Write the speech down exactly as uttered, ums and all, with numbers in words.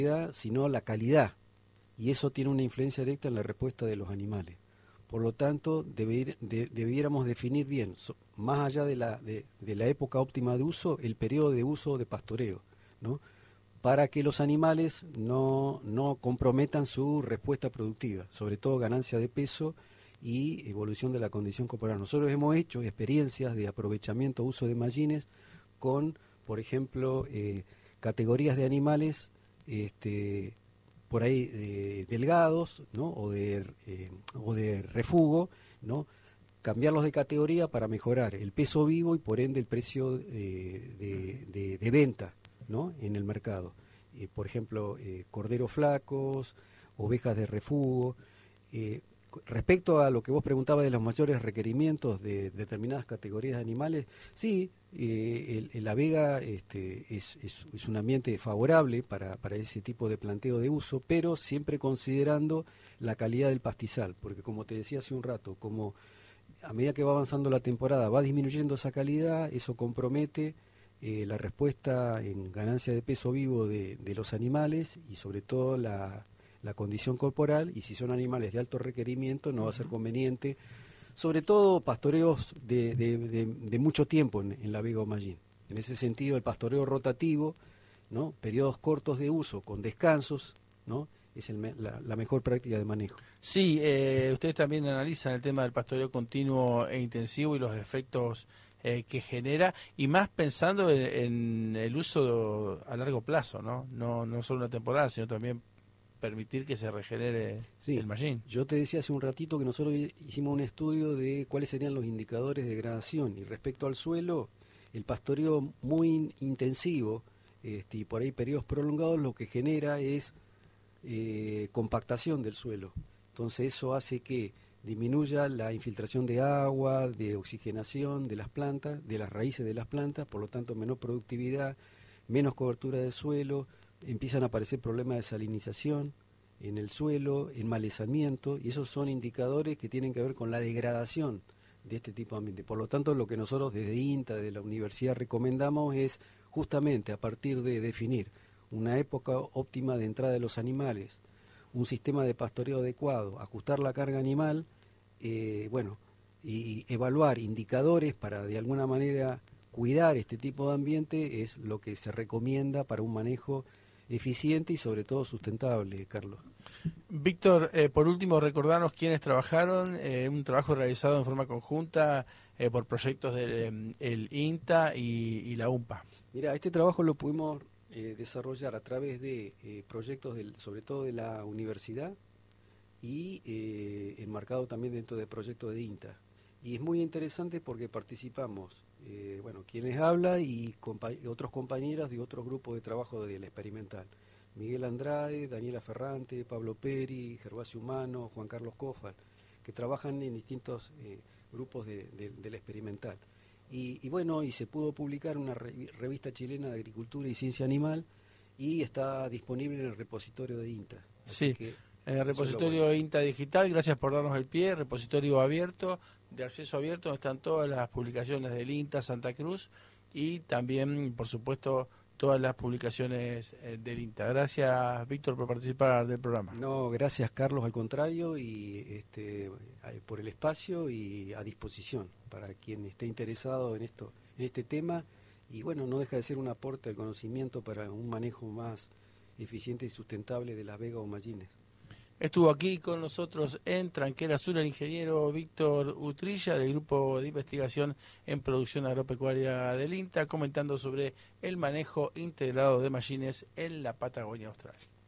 sino la calidad, y eso tiene una influencia directa en la respuesta de los animales. Por lo tanto, deber, de, debiéramos definir bien, so, más allá de la, de, de la época óptima de uso, el periodo de uso de pastoreo, ¿no? Para que los animales no, no comprometan su respuesta productiva, sobre todo ganancia de peso y evolución de la condición corporal. Nosotros hemos hecho experiencias de aprovechamiento, uso de mallines con, por ejemplo, eh, categorías de animales este, por ahí eh, delgados, ¿no? o, de, eh, o de refugo, ¿no? Cambiarlos de categoría para mejorar el peso vivo y por ende el precio eh, de, de, de venta, ¿no? en el mercado. Eh, por ejemplo, eh, corderos flacos, ovejas de refugo. Eh, respecto a lo que vos preguntabas de los mayores requerimientos de determinadas categorías de animales, sí, eh, el, el, la vega este, es, es, es un ambiente favorable para, para ese tipo de planteo de uso, pero siempre considerando la calidad del pastizal, porque como te decía hace un rato, como a medida que va avanzando la temporada va disminuyendo esa calidad, eso compromete eh, la respuesta en ganancia de peso vivo de, de los animales y sobre todo la, la condición corporal, y si son animales de alto requerimiento no va a ser conveniente, sobre todo pastoreos de, de, de, de mucho tiempo en, en la vega o mallín. En ese sentido el pastoreo rotativo, ¿no? Periodos cortos de uso con descansos, ¿no? es el, la, la mejor práctica de manejo. Sí, eh, ustedes también analizan el tema del pastoreo continuo e intensivo y los efectos eh, que genera, y más pensando en, en el uso a largo plazo, ¿no? No, no solo una temporada, sino también permitir que se regenere sí, el mallín. Yo te decía hace un ratito que nosotros hicimos un estudio de cuáles serían los indicadores de degradación, y respecto al suelo, el pastoreo muy intensivo este, y por ahí periodos prolongados lo que genera es eh, compactación del suelo. Entonces eso hace que disminuya la infiltración de agua, de oxigenación de las plantas, de las raíces de las plantas, por lo tanto menor productividad, menos cobertura de suelo, empiezan a aparecer problemas de salinización en el suelo, enmalezamiento, y esos son indicadores que tienen que ver con la degradación de este tipo de ambiente. Por lo tanto, lo que nosotros desde INTA, desde la universidad, recomendamos es justamente a partir de definir una época óptima de entrada de los animales, un sistema de pastoreo adecuado, ajustar la carga animal, eh, bueno, y evaluar indicadores para de alguna manera cuidar este tipo de ambiente es lo que se recomienda para un manejo eficiente y sobre todo sustentable, Carlos. Víctor, eh, por último, recordarnos quiénes trabajaron, eh, un trabajo realizado en forma conjunta eh, por proyectos del el INTA y, y la UMPA. Mira, este trabajo lo pudimos eh, desarrollar a través de eh, proyectos del, sobre todo de la universidad y eh, enmarcado también dentro del proyecto de INTA. Y es muy interesante porque participamos, eh, bueno, quienes habla y compa otros compañeros de otros grupos de trabajo de la experimental. Miguel Andrade, Daniela Ferrante, Pablo Peri, Gervasio Humano, Juan Carlos Cofal, que trabajan en distintos eh, grupos de, de, de la experimental. Y, y bueno, y se pudo publicar una re revista chilena de agricultura y ciencia animal y está disponible en el repositorio de INTA. Así sí. que En el repositorio bueno. INTA Digital, gracias por darnos el pie, repositorio abierto, de acceso abierto, donde están todas las publicaciones del INTA Santa Cruz y también, por supuesto, todas las publicaciones eh, del INTA. Gracias, Víctor, por participar del programa. No, gracias, Carlos, al contrario, y este, por el espacio y a disposición para quien esté interesado en esto, en este tema, y bueno, no deja de ser un aporte al conocimiento para un manejo más eficiente y sustentable de las vegas o mallines. Estuvo aquí con nosotros en Tranquera Sur el ingeniero Víctor Utrilla del Grupo de Investigación en Producción Agropecuaria del INTA, comentando sobre el manejo integrado de mallines en la Patagonia Austral.